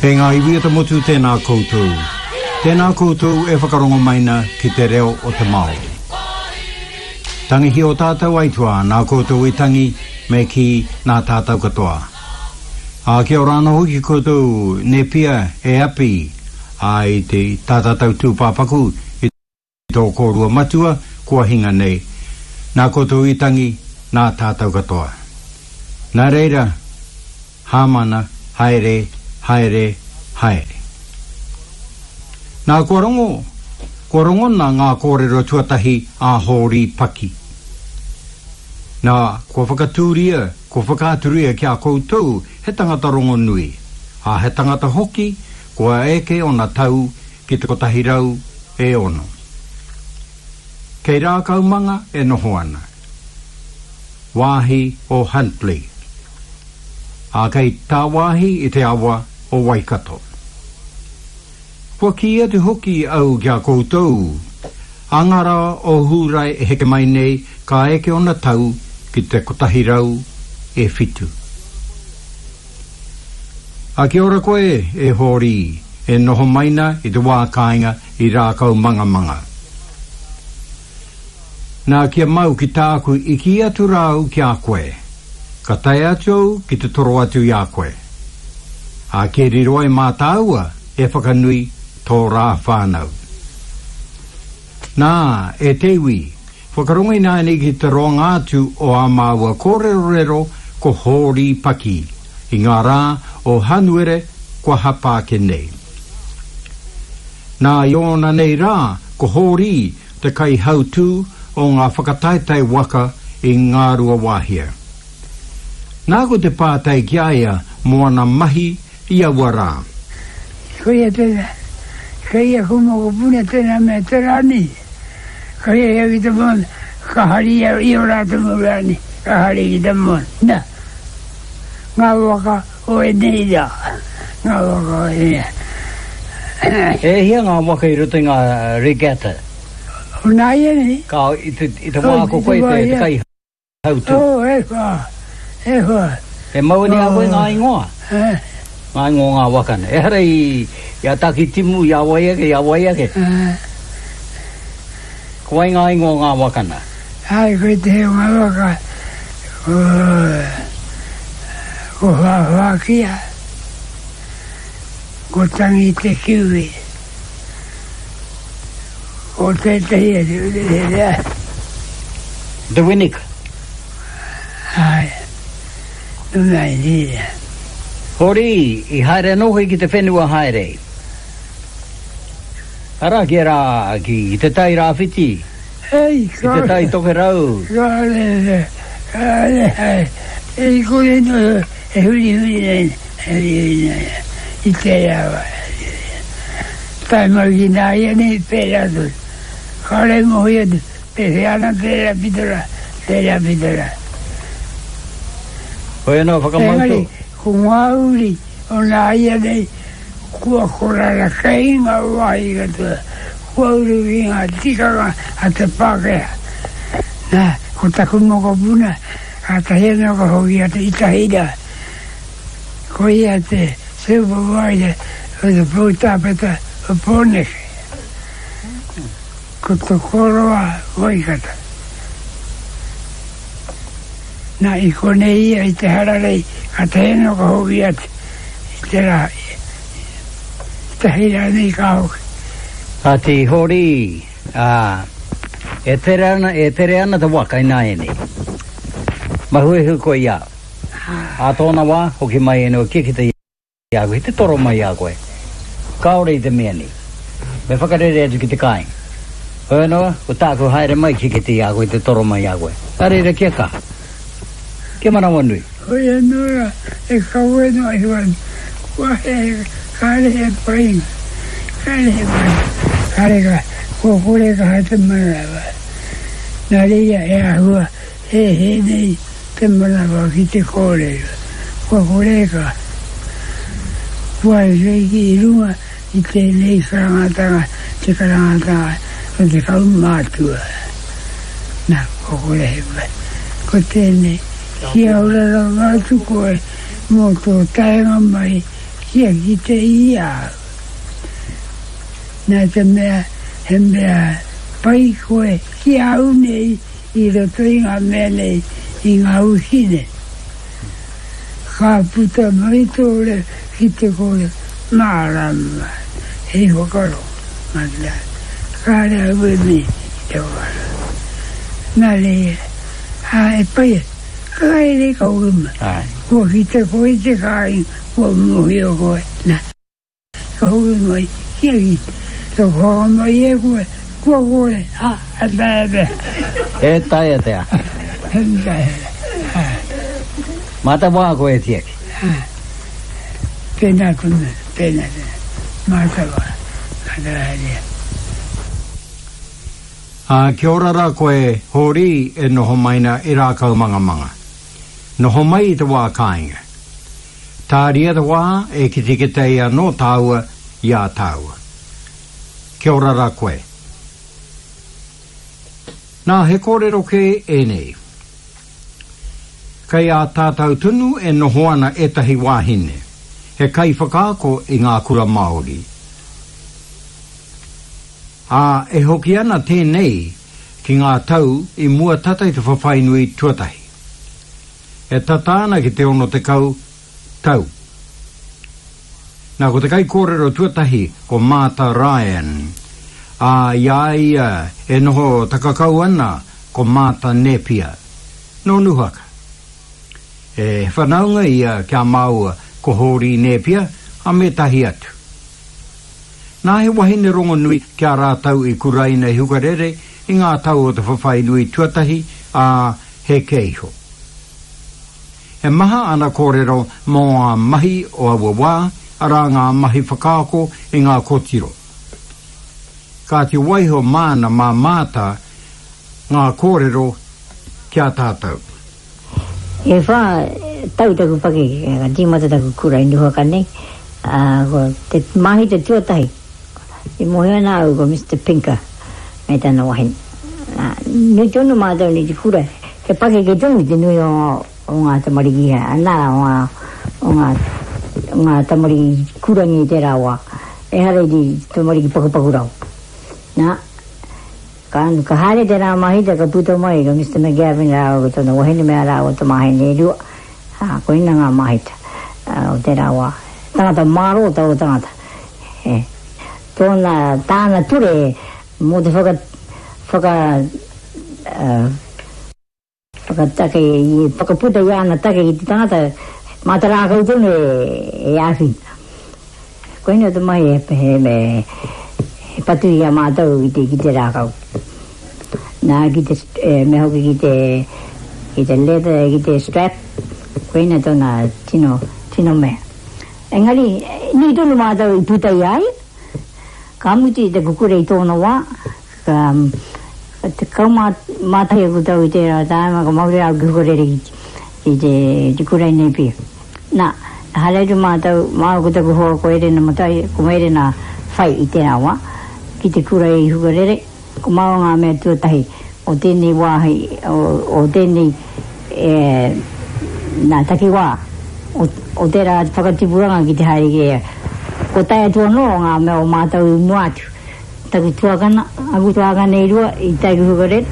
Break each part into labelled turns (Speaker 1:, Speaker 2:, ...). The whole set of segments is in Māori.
Speaker 1: ngā iwi te motu tēnā koutou. Tēnā koutou e whakarongo maina ki te reo o te Māo. Tangi hi o tātou aitua, nā koutou I tangi me ki nā tātou katoa. A kia orana hoki koutou ne pia e api ai te tātātou tūpāpaku I tō kōrua matua kua hinga nei. Nā koutou I tangi nā tātou katoa. Nā reira, hāmana, haere, haere, haere. Nā korongo nā ngā kōrero tuatahi a hōri paki. Nā kua whakatūria, kua whakāturia kia koutou he tangata rongo nui. A he tangata hoki, kua eke o nā tau ki te kotahi rau e ono. Kei rā kaumanga e noho ana. Wāhi o Huntley. A kei tā wāhi I te awa o Waikato. Kua kia te hoki au kia koutou, angara o hurai e heke mai nei ka eke ona tau ki te kotahi rau e whitu. A kia ora koe e hori e noho maina I te wā kāinga I rākau manga. Nā kia mau ki tāku I ki atu rau ki a koe, ka tai atu ki te toro atu I a koe. A ke riroe mā tāua e whakanui tō rā whānau. Nā, e tewi, whakarongai nāni ki te ronga atu o a māua kōrero ko hōri paki, I ngā rā o hanuere kua hapa ke nei. Nā iona nei rā ko hōri te kai hautū o ngā whakataitai waka I ngā rua wāhia. Nā ko te pātai kiaia moana mahi I awa rā.
Speaker 2: Koia tēnā. Kaya kumoko puna tēnā me terani. Kaya ia ki te mon. Kahari ia I o rātu murani. Kahari ki te mon. Nā. Ngā waka o e nei rā. Ngā waka o e nei.
Speaker 3: E hia ngā waka I roto ngā regatta.
Speaker 2: O nā ia nei.
Speaker 3: Ka I te wāko koe te kai hautu.
Speaker 2: O e wha. E wha.
Speaker 3: E mauni a koe ngā ingoa. Ngā ingoa ngā wakana. E hara Ia taki timu ia waiake. Kawai ngā ingoa ngā wakana.
Speaker 2: Ai koe te heo ngā waka. Ko whakia. Ko tangi te kiwi. Ko te hia te
Speaker 3: The Winnica.
Speaker 2: Ai. Nunai nira.
Speaker 3: Hori, I haere nohi ki te whenua haere. Ara ki rā ki te tai rā whiti.
Speaker 2: Hei,
Speaker 3: ki te tai toke rau.
Speaker 2: Kare, hei kore no e huri nei. I te rawa. Tai mau ki nā ia nei pēra tu. Kare mohi atu. Pēre ana pēra pitara.
Speaker 3: Hoi anō whakamautu.
Speaker 2: Ko ngā uri o nā ia nei kua korara kei ngā wahi katua kua uri ki ngā tikanga a te pākea nā, ko taku moko puna a ta hena ko hoki a te itahira ko ia te seupa waida o te pōtāpeta o pōneke ko te koroa waikata nā I kone ia I te hararei a te heno ka hoki ati I te rā te hira nei ka hoki
Speaker 3: A te hori e tere ana te waka I nā ene mahuehu koe ia a tōna wā hoki mai ene o kikita ia koe te toro mai ia koe kaore I te mea ni me whakarere atu ki te kai o noa o tāku haere mai kikita ia koe te toro mai ia koe arere kia ka Ke manawa nui?
Speaker 2: Hoi anura, e kaue no I wan. Kua kare he painga. Kare ka, kua kore ka hata manawa. Nā reia e ahua, he nei te manawa ki te kore. Kua kore ka. Kua reiki I runga I te nei karangatanga, te karangatanga, o te kau mātua. Nā, kua kore he pai. Ko tēnei. Kia ora ngātu koe mō tō taenga mai kia ki te ia. Nā te mea, he mea pai koe ki au nei I roto I ngā mea nei I ngā uhine. Ka puta mai tōre ki te kore mārama. Hei wakaro. Mata. Ka rea ue me te wakaro. Nā lea. E pai. Ka ere ka uruma. Kua ki te koe te kāing. Kua muhi o koe. Nā. Ka uruma I kia ki. Tō koa mai e koe. Kua koe. E tae.
Speaker 3: E tae tea.
Speaker 2: E tae.
Speaker 3: Mata wā koe tieki.
Speaker 2: Pena kuna. Pena. Mata wā. Mata wā.
Speaker 1: Kia ora rā koe hori e noho maina I rā kaumanga. Noho mai I te wā kāinga. Tā ria te wā e kiteketeia no tāua ia tāua. Kia ora rā koe. Nā he kōrero ke e nei. Kai a tātau tunu e noho ana etahi wāhine. He kai whakaako I ngā kura Māori. E hoki ana tēnei ki ngā tau I mua tatai te whawhainui tuatahi. E tatana ki te ono te kau tau. Nā ko te kai kōrero tuatahi ko Martha Ryan. Ia e noho takakau ana ko Martha Napier. No nuhaka. E whanaunga ia kia maua ko Hori Napier a me tahi atu. Nā he wahine rongo nui kia rātau I kuraina I hukarere I ngā tau o te whawhainui tuatahi he keiho. E maha ana kōrero mō ngā mahi o awawā ara ngā mahi whakaako I ngā kotiro. Ka te waiho mana mā māta ngā kōrero kia tātau.
Speaker 4: E wha tau taku pake ka tīmata taku kura I nuha kanei. Te mahi te tuatahi. I mohi ana au ko Mr. Pinker. Mai tana wahin. Nui tonu mātau ni te kura. Ke pake ke tonu te nui o ngā tamariki ha. Anā o ngā tamariki kura ni te rawa. E hare di tamariki pakapaku rau. Nā. Ka hare te rā mahi te ka puta mai ka Mr. McGavin rau ko tona wahine mea rau o ta mahi ne rua. Ko ina ngā mahi ta. O te rawa. Tangata maro tau tangata. Tōna tāna ture mō te whakatake I whakaputa I ana take I te tangata māta rākau tonu e āwhi. Koina te mai he patu I a mātau I te rākau. Nā ki te me hoki ki te leather ki te strap. Koina tōna tino mea. Engari, ni tonu mātau I puta I ai. Ka muti te kukure I tōna wā. Te kau mātai aku tau I tērā tāma ka mauri au kukurere I te kurai nepi. Nā, haleiru mātau māku taku hoa ko ere na matai, ko mere na whai I tērā wā. Ki te kurai hukarere, ko mau ngā mea tuatahi o tēnei wāhi, o tēnei nā taki wā. O tērā whakatipuranga ki te haere kia. Ko tai atua no ngā mea o mātau I muatu. Taku tuakana, aku tuakana I rua I taiku hukaret.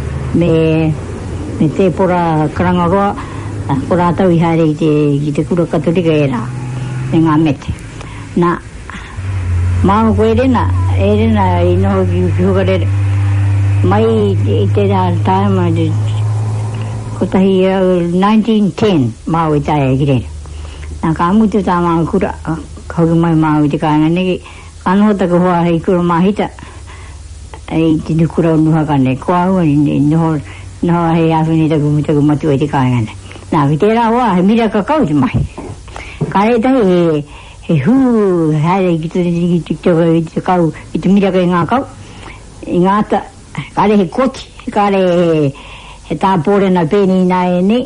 Speaker 4: Me te pora karangaroa, ko rātau I haere I te kura katorika e rā. Me ngā mete. Nā, māma ko e rena I noho ki hukaret. Mai I te rā tāma, ko tahi 1910 māu I taia ki rena. Nā ka amutu tā māma kura, kauki mai māu I te kāinga neke. Anoho taku hoa hei kura mahita. I te nukura o nuha kane. Ko ahua ni noho hei awhini taku matu e te kāinga. Nā, ki tērā hoa, he mira kakau te mahi. Ka rei tahi he hū, haere ki te kau, I te mira kai ngā kau. I ngā ta, ka rei he koti, ka rei he tāpore na pēni nā e ne.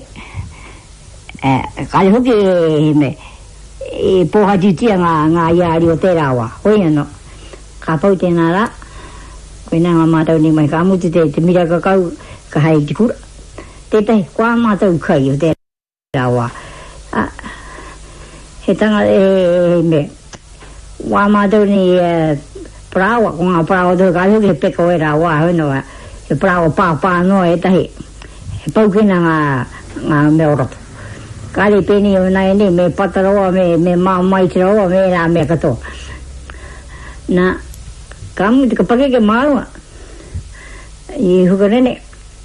Speaker 4: Ka rei hoki he me. E pohatitia ngā iari o tērā wā. Hoi ano, ka pau tēnā rā. Koe nā ngā mātau ni mai ka amutu te mira kakau ka hai te kura. Tētai, kua mātau kai o tērā wā. he tanga me wa mātou ni prawa ko ngā prawa tō ka huki he peko e rā wā hono he prawa pā no e tahi he paukina ngā me oroto kari peni o nai ni me pataroa me maitiroa me rā me kato na kamu tika pakeke marua I hukarene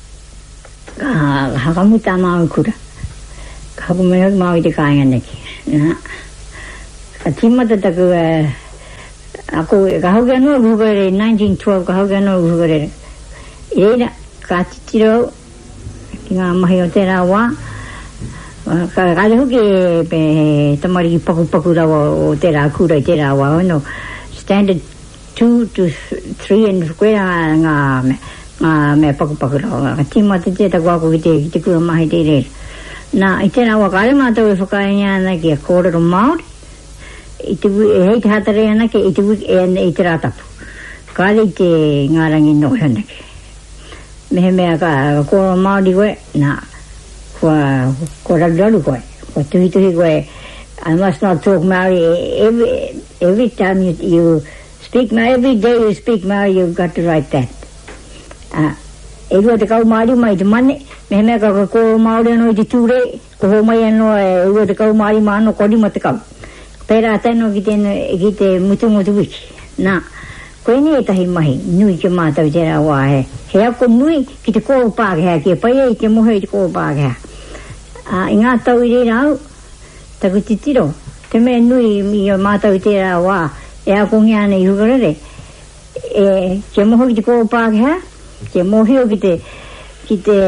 Speaker 4: kamu ta mau kura kamu me mau I te kāinga neki na ka timata taku ako kahauke anō hukare 1912 kahauke anō hukare Ira ka titiro ki ngā mahi o tērā wā ka huke pe tamari ki paku rawa o tērā kura I tērā wā hono standard 2 to 3 and kuera ngā me paku rawa ka timata te taku ako ki te kura mahi te reira na I tērā wā ka ale mātou e whakainga ana ki a kōrero Māori I te hei te hatare ana ke I te wiki I te rātapu ka ale I te ngārangi no hana ke mehe mea ka kōrero Māori koe na ko raru koe ko tuhi koe I must not talk Māori every time you speak Māori every day you speak Māori you've got to write that e rua te kau Māori mai te mane mehe mea ka kōrero Māori anō I te tūre ko ho mai anō e rua te kau Māori ma anō kori ma te kau pērā tēnō ki te mutu wiki nā koe ni e tahi mahi nui ke mātau tērā wā he ako nui ki te kōro pākehā ki e paia I te mohe I te kōro pākehā I ngā tau I reira au taku titiro te mea nui I mātau tērā wā e ako ngā nei hukarere ke mohe ki te kōro pākehā ke mohe o ki te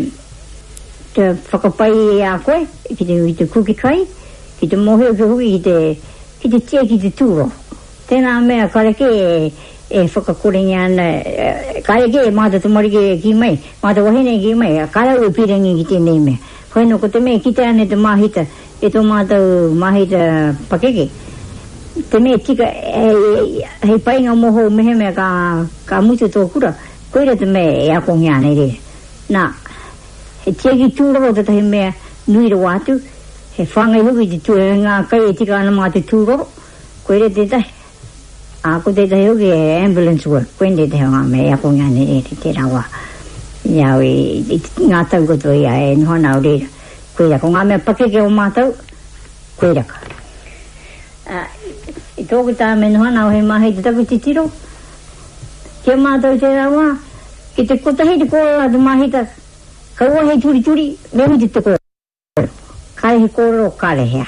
Speaker 4: whakapai a koe ki te kuki kai ki te mohe o ke hui ki te tia ki te tūro tēnā mea kareke e whakakorengi ana kareke e māta tamarike ki mai māta wahine ki mai karau e pirangi ki tēnei mea koe no ko te mea ki te ane te mahita e tō mātou mahita pakeke te mea tika hei painga moho mehe mea ka mutu tō kura koe te mea e ako ngā nei re nā he tia ki tūro o tahi mea nui ro atu he whangai huki te tū ngā kai e tika ana mā te tūroro koe re te tahi ko te tahi huki e ambulance work koe re te hanga me ako ngā nei re te rawa iau I ngā tau koto ia e nhona o reira koe raka ngā mea pakeke o mātau koe raka I tōku tā me nhona o he mahi te taku titiro ke mātau te rawa ki te kotahi te kōrora te mahi ta ka ua hei turi me muti te kōrora kare he kōrero kare hea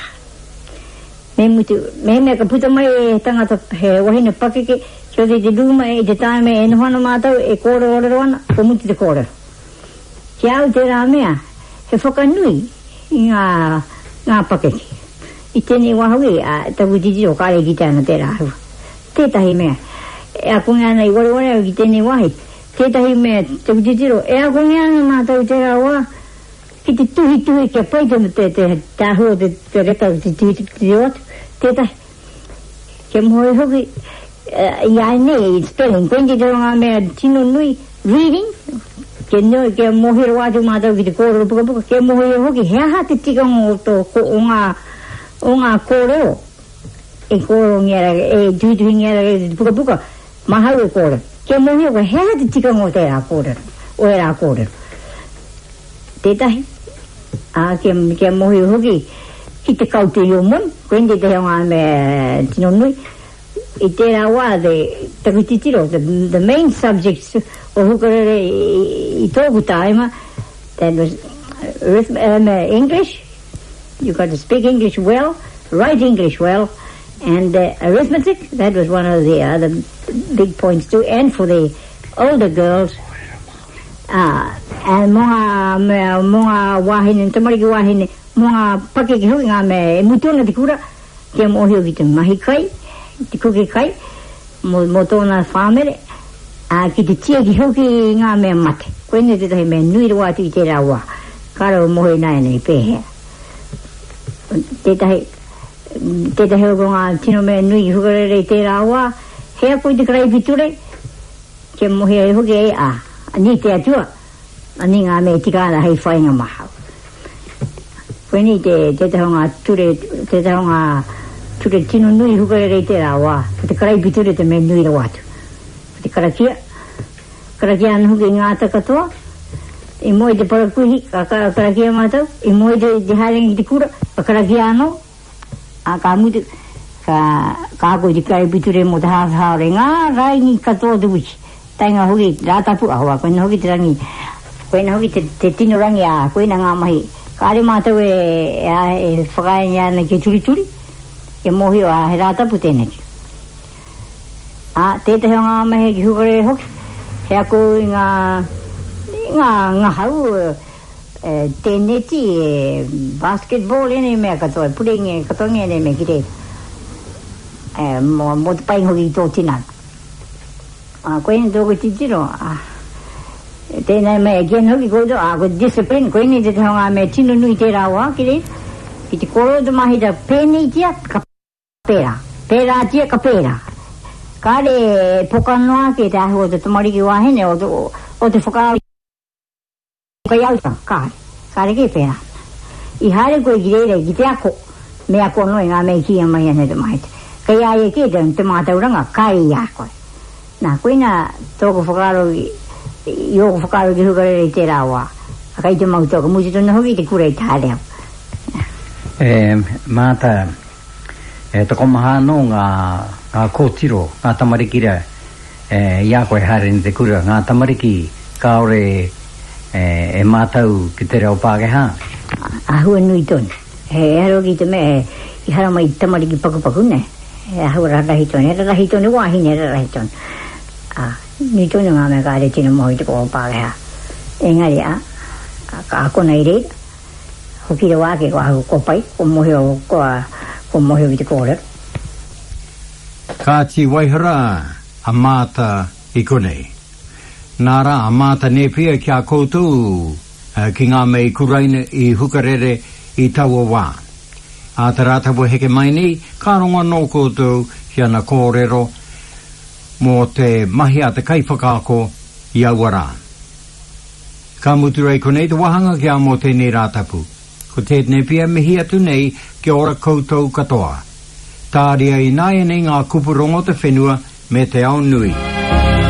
Speaker 4: me mea ka puta mai e tangata he wahine pakeke ki o te rūma e te tāme e nohana mātau e kōrero ana ko muti te kōrero ki au te rā mea he whakanui I ngā pakeke I tēnei wahui taku titiro kare ki tāna te rā hua tētahi mea e a konga ana I ware au ki tēnei wahi tētahi mea taku titiro e a konga ana mātau te rā wā ki te tuhi kia paitana te tāhua te reka te tuhi atu tētahi ke moe hoki ia nei spelling koe te ronga mea tino nui reading ke mohe ro atu mātau ki te kōrero puka ke mohe hoki hea te tikanga o ngā kōrero e kōrero ngiara e tuhi ngiara e puka mahau e kōrero ke mohe hoki hea te tikanga o te rā kōrero o e rā kōrero tētahi ke mohi hoki ki te kaute I o mon koe te hea me tino nui I tērā wā taku titiro the main subjects o hukarere I tōku tāima that was English you got to speak English well write English well and arithmetic that was one of the other big points too and for the older girls and mga wahine tamariki wahine mga pakeke hui ngā me mutuna te kura ke mohi o ki te mahi kai te kuki kai mo tōna whāmere ki te tia ki hoki ngā mea mate koe ne te tahi mea nui ro atu I te rā wā karo mohi nai nei pēhea tētahi o ngā tino mea nui hukarere I te rā wā hea koe te karai piture ke mohi ai hoki e ni te atua ani ngā mea tika ana hei whainga mahau koeni te honga ture tino nui hukare rei te rawa te karai biture te me nui rawatu te karakia anu huki ngāta katoa I moe te parakuhi karakia mātau I moe te harengi te kura karakia ano ka mutu ka ako te karai biture mo te haore ngā raingi katoa te wichi tainga huki rātapu ahua koena huki te rangi koena huki te tino rangi a koena ngā mahi kāre mātau e whakaini ana ke turi e mohi o a he rātapu tēneki tētahi o ngā mahi ki hukare hoki he ako I ngā hau tēneti basketball ene mea katoa purengi katoa ene mea ki te mo te paingo ki tō tina koeni tōku titiro tēnei mea gen hoki koto ko discipline koeni te honga mea tino nui te rawa ki re ki te koro te mahi ta pēnei tia ka pēra tia ka pēra kāre pokanoa ke te ahu o te tamariki wahene o te whakao ka iauta kāre ke pēra I haere koe ki reire ki te ako mea konoi ngā mea kia mai ane te mahi ka iae ke te mātauranga kai ia koe nā koina tōku whakaro ioko whakaro ki hukare te rawa kai te mau tōku musi tōna hoki te kura I tāleo
Speaker 3: māta toko maha no ngā kōtiro ngā tamarikira ia koe haere ni te kura ngā tamariki kaore mātau ki te reo Pākehā
Speaker 4: ahua nui tōni he haro ki te mea I hara mai tamariki paku ne ahua rarahi tōni wahine rarahi tōni nui tōni ngā mea kāre tino mohi te kō Pākehā engari ka ako nei reira hoki re wāke ko ahu ko pai ko mohi o ki te kōrero
Speaker 1: Kāti waihara a māta I konei Nāra a māta nepia kia koutou ki ngā mei kuraina I hukarere I taua wā A te rātapu heke mai ni ka ronga no koutou ki ana kōrero mō te mahi a te kaiwhakaako I auara Ka muturei konei te wahanga kia mō tēnei rātapu Ko tētene pia mihi atu nei ki ora koutou katoa. Tāria I nāia nei ngā kupurongo te whenua me te ao nui.